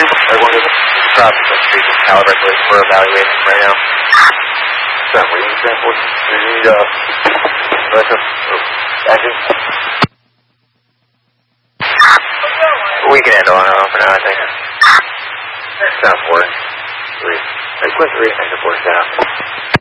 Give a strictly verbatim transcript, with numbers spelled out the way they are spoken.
Everyone is traffic on street and calibrate police. We're evaluating right now. Sam, what do you need transport? We need, uh, electric, uh, engine. We can handle it on for now, I think. Sounds four. Three. Request three, engine four, down.